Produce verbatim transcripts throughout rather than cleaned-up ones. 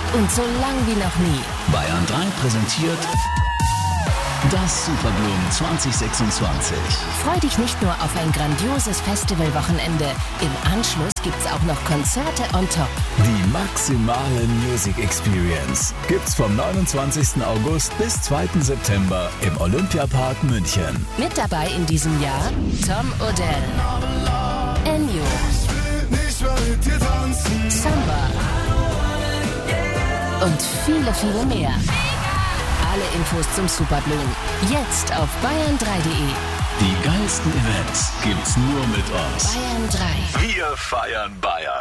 und so lang wie noch nie. Bayern drei präsentiert das Superblumen zwanzig sechsundzwanzig. Freu dich nicht nur auf ein grandioses Festivalwochenende. Im Anschluss gibt's auch noch Konzerte on top. Die maximale Music Experience gibt's vom neunundzwanzigsten August bis zweiten September im Olympiapark München. Mit dabei in diesem Jahr Tom Odell, Ennio, Samba und viele, viele mehr. Alle Infos zum Superblumen jetzt auf bayern drei punkt de. Die geilsten Events gibt's nur mit uns. Bayern drei. Wir feiern Bayern.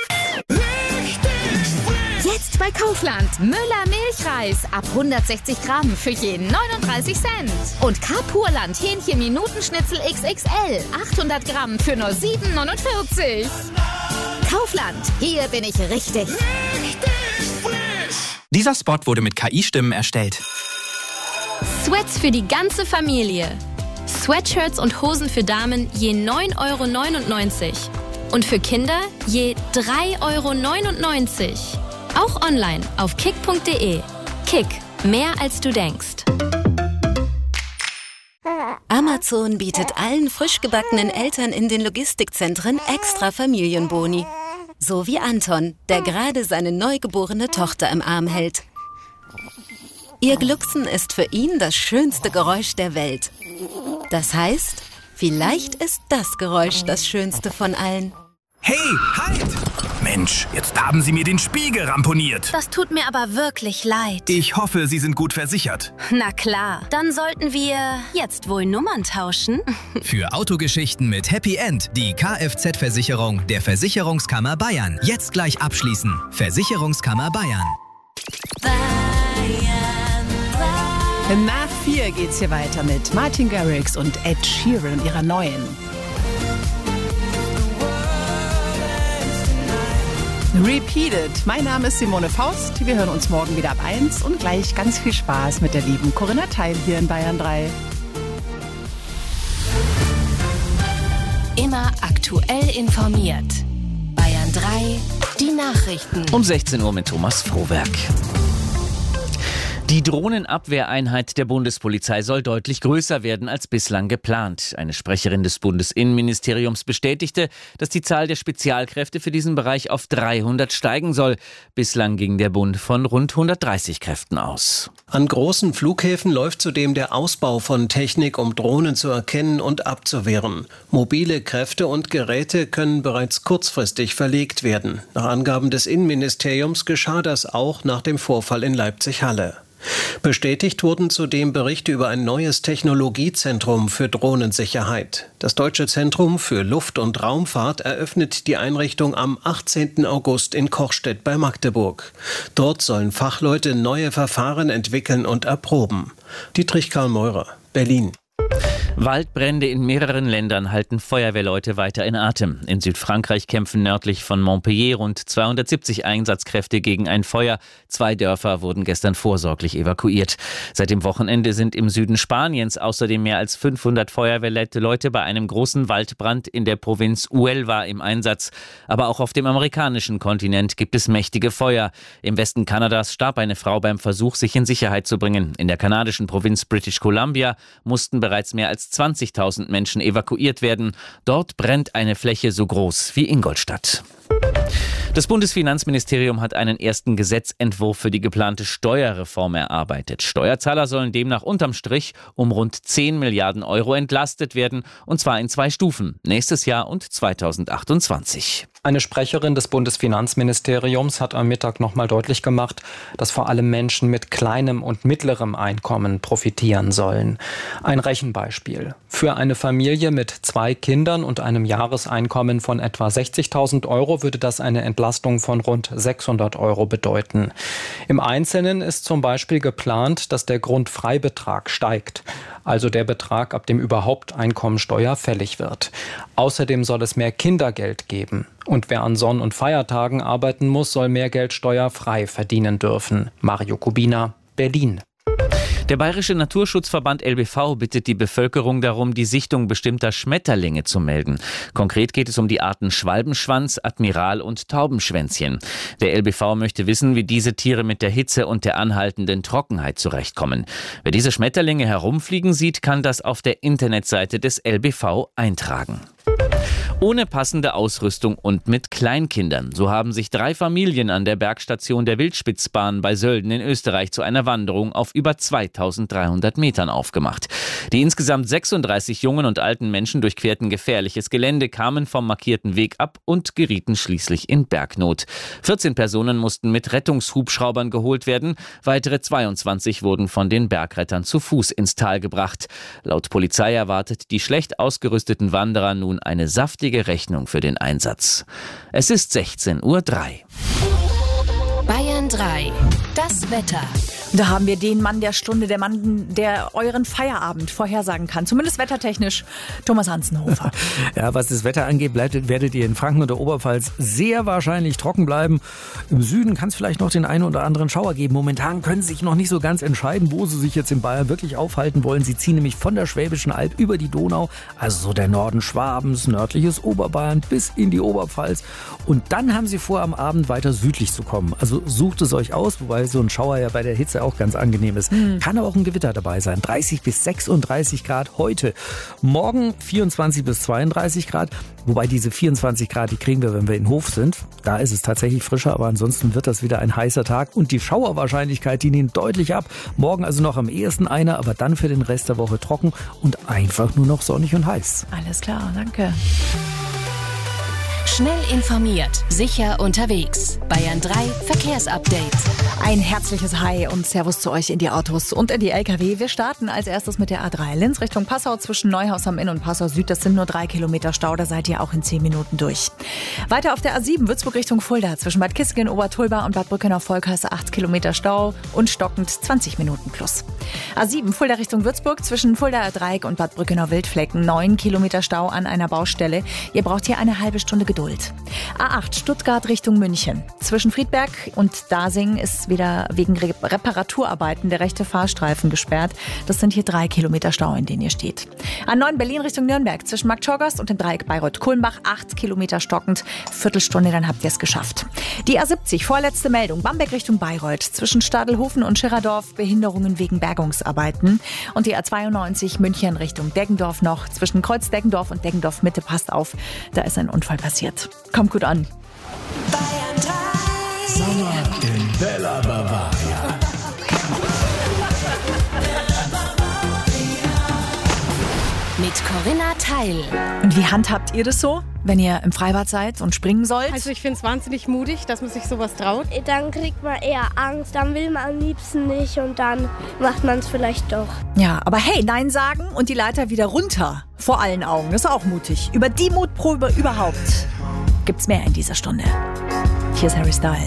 Jetzt bei Kaufland. Müller Milchreis ab hundertsechzig Gramm für jeden neununddreißig Cent. Und K-Purland Hähnchen Minutenschnitzel X X L achthundert Gramm für nur sieben neunundvierzig. Kaufland, hier bin ich richtig. Dieser Spot wurde mit K I-Stimmen erstellt. Sweats für die ganze Familie. Sweatshirts und Hosen für Damen je neun Euro neunundneunzig. Und für Kinder je drei Euro neunundneunzig. Auch online auf kick punkt de. Kick, mehr als du denkst. Amazon bietet allen frisch gebackenen Eltern in den Logistikzentren extra Familienboni. So wie Anton, der gerade seine neugeborene Tochter im Arm hält. Ihr Glucksen ist für ihn das schönste Geräusch der Welt. Das heißt, vielleicht ist das Geräusch das schönste von allen. Hey, halt! Mensch, jetzt haben Sie mir den Spiegel ramponiert. Das tut mir aber wirklich leid. Ich hoffe, Sie sind gut versichert. Na klar, dann sollten wir jetzt wohl Nummern tauschen. Für Autogeschichten mit Happy End die Kfz-Versicherung der Versicherungskammer Bayern. Jetzt gleich abschließen. Versicherungskammer Bayern. Nach vier geht's hier weiter mit Martin Garrix und Ed Sheeran und ihrer neuen. Repeated. Mein Name ist Simone Faust. Wir hören uns morgen wieder ab eins und gleich ganz viel Spaß mit der lieben Corinna Teil hier in Bayern drei. Immer aktuell informiert. Bayern drei, die Nachrichten. Um sechzehn Uhr mit Thomas Frohwerk. Die Drohnenabwehreinheit der Bundespolizei soll deutlich größer werden als bislang geplant. Eine Sprecherin des Bundesinnenministeriums bestätigte, dass die Zahl der Spezialkräfte für diesen Bereich auf dreihundert steigen soll. Bislang ging der Bund von rund hundertdreißig Kräften aus. An großen Flughäfen läuft zudem der Ausbau von Technik, um Drohnen zu erkennen und abzuwehren. Mobile Kräfte und Geräte können bereits kurzfristig verlegt werden. Nach Angaben des Innenministeriums geschah das auch nach dem Vorfall in Leipzig-Halle. Bestätigt wurden zudem Berichte über ein neues Technologiezentrum für Drohnensicherheit. Das Deutsche Zentrum für Luft- und Raumfahrt eröffnet die Einrichtung am achtzehnten August in Kochstedt bei Magdeburg. Dort sollen Fachleute neue Verfahren entwickeln und erproben. Dietrich Karl Meurer, Berlin. Waldbrände in mehreren Ländern halten Feuerwehrleute weiter in Atem. In Südfrankreich kämpfen nördlich von Montpellier rund zweihundertsiebzig Einsatzkräfte gegen ein Feuer. Zwei Dörfer wurden gestern vorsorglich evakuiert. Seit dem Wochenende sind im Süden Spaniens außerdem mehr als fünfhundert Feuerwehrleute bei einem großen Waldbrand in der Provinz Huelva im Einsatz. Aber auch auf dem amerikanischen Kontinent gibt es mächtige Feuer. Im Westen Kanadas starb eine Frau beim Versuch, sich in Sicherheit zu bringen. In der kanadischen Provinz British Columbia mussten bereits mehr als zwanzigtausend Menschen evakuiert werden. Dort brennt eine Fläche so groß wie Ingolstadt. Das Bundesfinanzministerium hat einen ersten Gesetzentwurf für die geplante Steuerreform erarbeitet. Steuerzahler sollen demnach unterm Strich um rund zehn Milliarden Euro entlastet werden, und zwar in zwei Stufen, nächstes Jahr und zweitausendachtundzwanzig. Eine Sprecherin des Bundesfinanzministeriums hat am Mittag nochmal deutlich gemacht, dass vor allem Menschen mit kleinem und mittlerem Einkommen profitieren sollen. Ein Rechenbeispiel. Für eine Familie mit zwei Kindern und einem Jahreseinkommen von etwa sechzigtausend Euro würde das eine Entlastung von rund sechshundert Euro bedeuten. Im Einzelnen ist zum Beispiel geplant, dass der Grundfreibetrag steigt, also der Betrag, ab dem überhaupt Einkommensteuer fällig wird. Außerdem soll es mehr Kindergeld geben. Und wer an Sonn- und Feiertagen arbeiten muss, soll mehr Geld steuerfrei verdienen dürfen. Mario Kubina, Berlin. Der Bayerische Naturschutzverband L B V bittet die Bevölkerung darum, die Sichtung bestimmter Schmetterlinge zu melden. Konkret geht es um die Arten Schwalbenschwanz, Admiral und Taubenschwänzchen. Der L B V möchte wissen, wie diese Tiere mit der Hitze und der anhaltenden Trockenheit zurechtkommen. Wer diese Schmetterlinge herumfliegen sieht, kann das auf der Internetseite des L B V eintragen. Ohne passende Ausrüstung und mit Kleinkindern. So haben sich drei Familien an der Bergstation der Wildspitzbahn bei Sölden in Österreich zu einer Wanderung auf über zweitausenddreihundert Metern aufgemacht. Die insgesamt sechsunddreißig jungen und alten Menschen durchquerten gefährliches Gelände, kamen vom markierten Weg ab und gerieten schließlich in Bergnot. vierzehn Personen mussten mit Rettungshubschraubern geholt werden. Weitere zweiundzwanzig wurden von den Bergrettern zu Fuß ins Tal gebracht. Laut Polizei erwartet die schlecht ausgerüsteten Wanderer nun eine saftige Rechnung für den Einsatz. Es ist sechzehn Uhr drei. Bayern drei. Das Wetter. Da haben wir den Mann der Stunde, der Mann, der euren Feierabend vorhersagen kann. Zumindest wettertechnisch. Thomas Hansenhofer. Ja, was das Wetter angeht, bleibt, werdet ihr in Franken und der Oberpfalz sehr wahrscheinlich trocken bleiben. Im Süden kann es vielleicht noch den einen oder anderen Schauer geben. Momentan können sie sich noch nicht so ganz entscheiden, wo sie sich jetzt in Bayern wirklich aufhalten wollen. Sie ziehen nämlich von der Schwäbischen Alb über die Donau, also so der Norden Schwabens, nördliches Oberbayern bis in die Oberpfalz. Und dann haben sie vor, am Abend weiter südlich zu kommen. Also sucht es euch aus, wobei so ein Schauer ja bei der Hitze auch ganz angenehm ist. Mhm. Kann aber auch ein Gewitter dabei sein. dreißig bis sechsunddreißig Grad heute. Morgen vierundzwanzig bis zweiunddreißig Grad. Wobei diese vierundzwanzig Grad, die kriegen wir, wenn wir in Hof sind. Da ist es tatsächlich frischer, aber ansonsten wird das wieder ein heißer Tag. Und die Schauerwahrscheinlichkeit, die nimmt deutlich ab. Morgen also noch am ehesten einer, aber dann für den Rest der Woche trocken und einfach nur noch sonnig und heiß. Alles klar, danke. Schnell informiert, sicher unterwegs. Bayern drei Verkehrsupdate. Ein herzliches Hi und Servus zu euch in die Autos und in die L K W. Wir starten als erstes mit der A drei Linz Richtung Passau zwischen Neuhaus am Inn und Passau Süd. Das sind nur drei Kilometer Stau, da seid ihr auch in zehn Minuten durch. Weiter auf der A sieben Würzburg Richtung Fulda zwischen Bad Kissingen, Obertulba und Bad Brückenau-Volkhaus acht Kilometer Stau und stockend zwanzig Minuten plus. A sieben Fulda Richtung Würzburg zwischen Fuldaer Dreieck und Bad Brückenau-Wildflecken neun Kilometer Stau an einer Baustelle. Ihr braucht hier eine halbe Stunde Geduld. A acht Stuttgart Richtung München. Zwischen Friedberg und Dasing ist wieder wegen Re- Reparaturarbeiten der rechte Fahrstreifen gesperrt. Das sind hier drei Kilometer Stau, in denen ihr steht. A neun Berlin Richtung Nürnberg. Zwischen Marktschorgast und dem Dreieck Bayreuth-Kulmbach acht Kilometer stockend. Viertelstunde, dann habt ihr es geschafft. Die A siebzig, vorletzte Meldung. Bamberg Richtung Bayreuth. Zwischen Stadelhofen und Schirerdorf Behinderungen wegen Bergungsarbeiten. Und die A zweiundneunzig München Richtung Deggendorf noch. Zwischen Kreuz Deggendorf und Deggendorf Mitte, passt auf, da ist ein Unfall passiert. Kommt gut an. Bayern drei. Sommer in Bella Bavaria. Mit Corinna Teil. Und wie handhabt ihr das so, wenn ihr im Freibad seid und springen sollt? Also ich finde es wahnsinnig mutig, dass man sich sowas traut. Dann kriegt man eher Angst, dann will man am liebsten nicht und dann macht man es vielleicht doch. Ja, aber hey, Nein sagen und die Leiter wieder runter. Vor allen Augen, das ist auch mutig. Über die Mutprobe überhaupt gibt's mehr in dieser Stunde. Hier ist Harry Styles.